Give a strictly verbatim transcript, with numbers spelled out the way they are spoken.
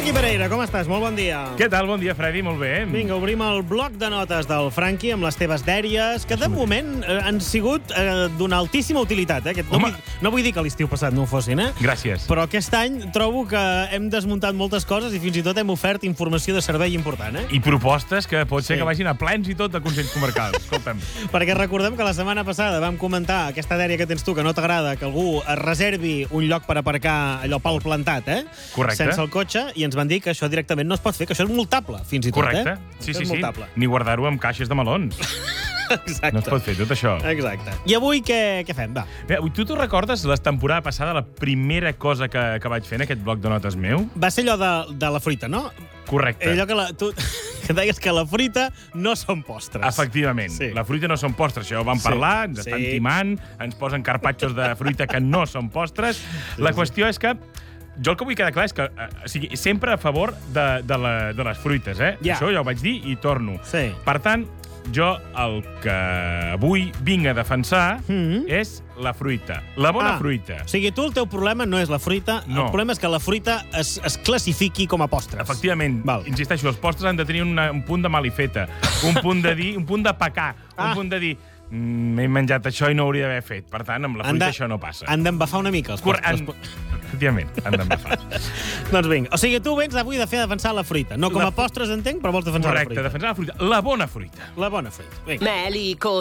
Franqui Pereira, com estàs? Molt bon dia. Què tal? Bon dia, Freddy. Molt bé. Vinga, obrim el bloc de notes del Franqui amb les teves dèries, que de moment eh, han sigut eh, d'una altíssima utilitat. Eh? No, vull, no vull dir que l'estiu passat no ho fossin, eh? Gràcies. Però aquest any trobo que hem desmuntat moltes coses i fins i tot hem ofert informació de servei important, eh? I propostes que pot ser Sí. que vagin a plens i tot de Consells Comarcals. Escolta'm. Perquè recordem que la setmana passada vam comentar aquesta dèria que tens tu, que no t'agrada, que algú es reservi un lloc per aparcar allò pal plantat, eh? Correcte. Sense el cotxe, i ens van dir que això directament no es pot fer, que això és multable, fins i tot, Correcte. eh? Sí, Això sí, és sí. multable. Ni guardar-ho amb caixes de melons. Exacte. No es pot fer tot això. Exacte. I avui què, què fem? Va. Bé, tu t'ho recordes, la temporada passada, la primera cosa que, que vaig fer en aquest bloc de notes meu? Va ser allò de, de la fruita, no? Correcte. Allò que, la, tu, que deies que la fruita no són postres. Efectivament. Sí. La fruita no són postres, això ho vam Sí, parlar, ens sí. estan timant, ens posen carpatxos de fruita que no són postres. La qüestió és que jo el que vull quedar clar és que eh, o sigui, sempre a favor de, de, la, de les fruites, eh? Ja. Això ja ho vaig dir i torno. Sí. Per tant, jo el que avui vinc a defensar Mhm. és la fruita. La bona Ah, fruita. O sigui, tu el teu problema no és la fruita, No. el problema és que la fruita es, es classifiqui com a postres. Efectivament, Val. insisteixo, els postres han de tenir una, un punt de malifeta, un punt de dir, un punt de pecar, Ah. un punt de dir mm, m'he menjat això i no hauria d'haver fet. Per tant, amb la Han fruita de- això no passa. Han d'embafar una mica els Cor- postres. han- Efectivament, han d'embafar. Doncs vinga, o sigui, tu vens avui de fer defensar la fruita. No com La a postres, entenc, però vols defensar Correcte, la fruita. defensar la fruita. La bona fruita. La bona fruita. Vinga. Melico